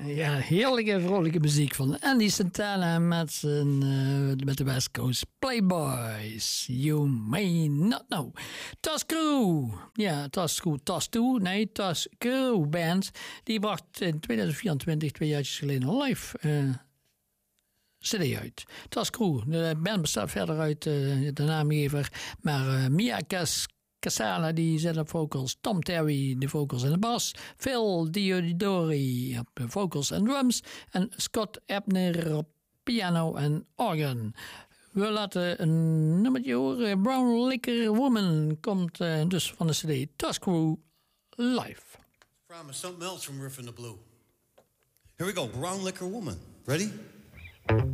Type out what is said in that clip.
Ja, heerlijke, vrolijke muziek van Andy Santana met de West Coast Playboys. You may not know. Tas Crew. Ja, Tas Crew, Tas 2. Nee, Tas Crew Band. Die bracht in 2024, 2 jaar geleden, een live CD uit. Tas Crew. De band bestaat verder uit de naamgever. Maar Mia Casala, die zet op vocals. Tom Terry, de vocals en de bas. Phil Diodori op vocals en drums. En Scott Ebner op piano en organ. We laten een nummertje horen. Brown Liquor Woman komt dus van de CD Tas Crew live. Promise something else from Riff in the Blue. Here we go. Brown Liquor Woman. Ready?